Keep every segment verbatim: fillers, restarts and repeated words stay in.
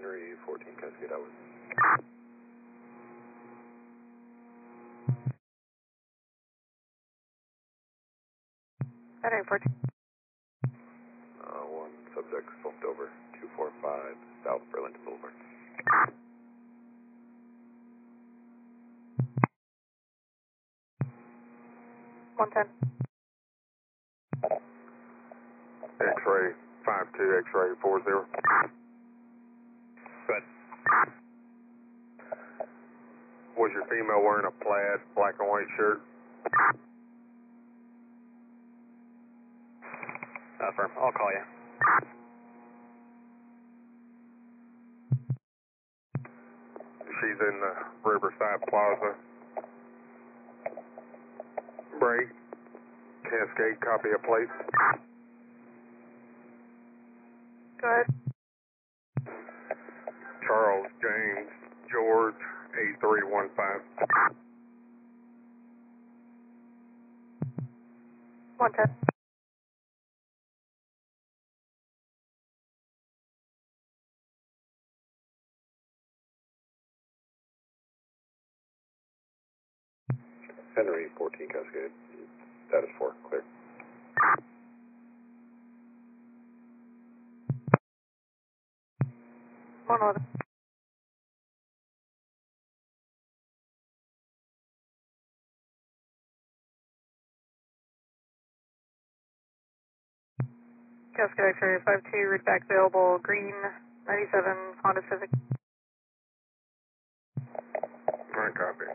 Henry fourteen Cascade Island. Henry fourteen. Uh, one subject slumped over, two four five South Burlington Boulevard. one ten. X-ray five two, X-ray four zero. Good. Was your female wearing a plaid black and white shirt? Uh, firm. I'll call you. She's in the Riverside Plaza. Break. Cascade, copy a plate. Go ahead. Charles James George eight three one five. one ten. Henry fourteen Cascade. Status four, clear. one eleven. Cascade X-ray five two, read back available, green, ninety-seven, Honda Civic. Alright, copy.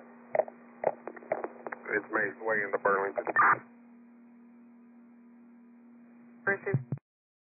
It's made its way into Burlington. Received.